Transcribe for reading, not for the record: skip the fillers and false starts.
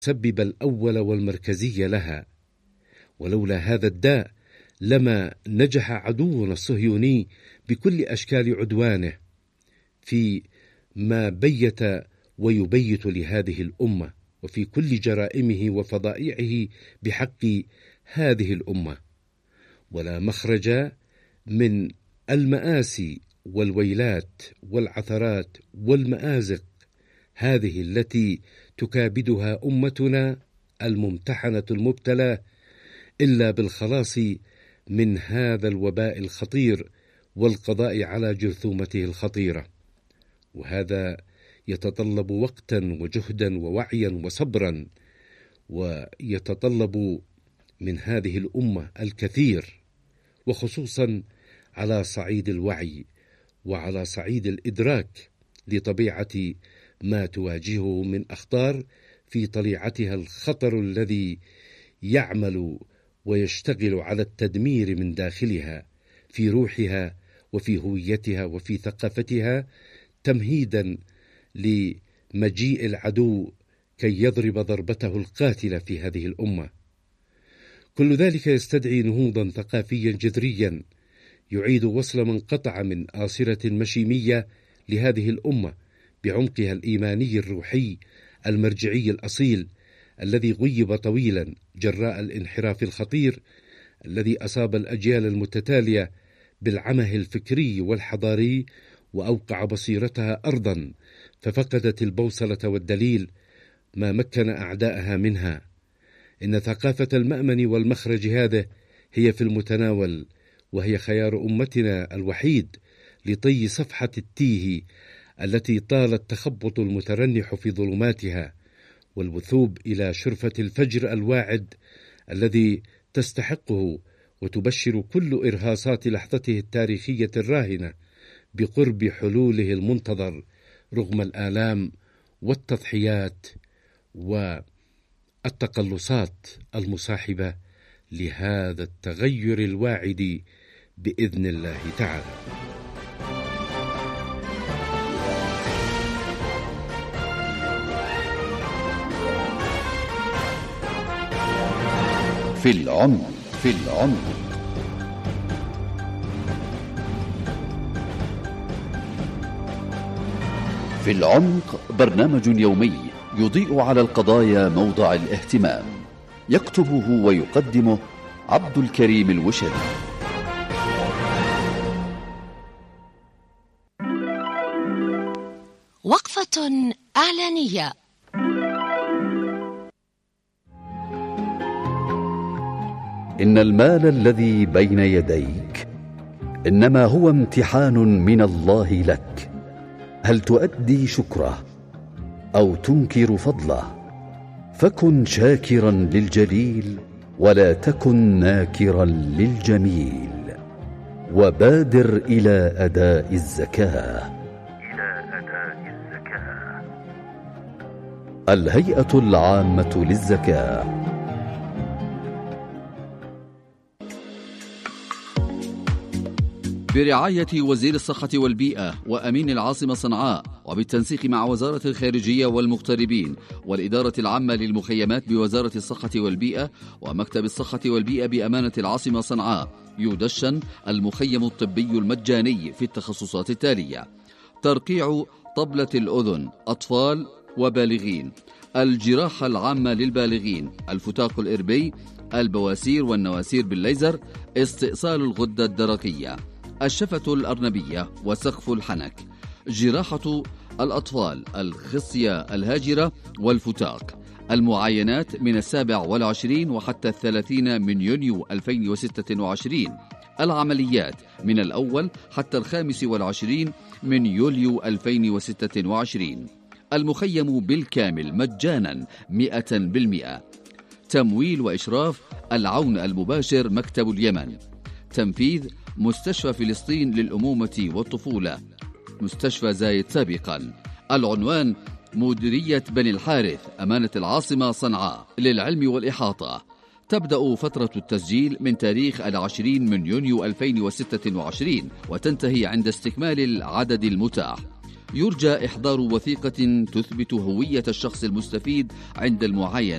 المسبب الأول والمركزي لها. ولولا هذا الداء لما نجح عدونا الصهيوني بكل أشكال عدوانه في ما بيت ويبيت لهذه الأمة، وفي كل جرائمه وفضائعه بحق هذه الأمة. ولا مخرج من المآسي والويلات والعثرات والمآزق هذه التي تكابدها أمتنا الممتحنة المبتلى إلا بالخلاص من هذا الوباء الخطير والقضاء على جرثومته الخطيرة. وهذا يتطلب وقتا وجهدا ووعيا وصبرا، ويتطلب من هذه الأمة الكثير، وخصوصا على صعيد الوعي وعلى صعيد الإدراك لطبيعة ما تواجهه من أخطار في طليعتها، الخطر الذي يعمل ويشتغل على التدمير من داخلها في روحها وفي هويتها وفي ثقافتها، تمهيدا لمجيء العدو كي يضرب ضربته القاتلة في هذه الأمة. كل ذلك يستدعي نهوضا ثقافيا جذريا يعيد وصل من قطع من آصرة مشيمية لهذه الأمة بعمقها الإيماني الروحي المرجعي الأصيل، الذي غيب طويلا جراء الانحراف الخطير الذي أصاب الأجيال المتتالية بالعمه الفكري والحضاري، وأوقع بصيرتها أرضا ففقدت البوصلة والدليل ما مكن أعداءها منها. إن ثقافة المأمن والمخرج هذه هي في المتناول، وهي خيار أمتنا الوحيد لطي صفحة التيه التي طال التخبط المترنح في ظلماتها، والوثوب إلى شرفة الفجر الواعد الذي تستحقه وتبشر كل إرهاصات لحظته التاريخية الراهنة بقرب حلوله المنتظر، رغم الآلام والتضحيات والتقلصات المصاحبة لهذا التغير الواعد بإذن الله تعالى. في العمق. في العمق برنامج يومي يضيء على القضايا موضع الاهتمام، يكتبه ويقدمه عبد الكريم الوشري. وقفة إعلانية. إن المال الذي بين يديك إنما هو امتحان من الله لك، هل تؤدي شكره أو تنكر فضله؟ فكن شاكرا للجليل ولا تكن ناكرا للجميل، وبادر إلى أداء الزكاة. الهيئة العامة للزكاة. برعاية وزير الصحة والبيئة وأمين العاصمة صنعاء، وبالتنسيق مع وزارة الخارجية والمغتربين والإدارة العامة للمخيمات بوزارة الصحة والبيئة ومكتب الصحة والبيئة بأمانة العاصمة صنعاء، يدشن المخيم الطبي المجاني في التخصصات التالية: ترقيع طبلة الأذن أطفال وبالغين، الجراحة العامة للبالغين، الفتاق الإربي، البواسير والنواسير بالليزر، استئصال الغدة الدرقية، الشفة الأرنبية وسقف الحنك، جراحة الأطفال، الخصية الهاجرة والفتاق، المعاينات من 27 وحتى 30 من يونيو 2026، العمليات من الأول حتى 25 من يوليو 2026. المخيم بالكامل مجانا 100%. تمويل وإشراف العون المباشر مكتب اليمن. تنفيذ مستشفى فلسطين للأمومة والطفولة، مستشفى زايد سابقا. العنوان مديرية بني الحارث، أمانة العاصمة صنعاء. للعلم والإحاطة، تبدأ فترة التسجيل من تاريخ 20 من يونيو 2026 وتنتهي عند استكمال العدد المتاح. يرجى إحضار وثيقة تثبت هوية الشخص المستفيد عند المعاينة.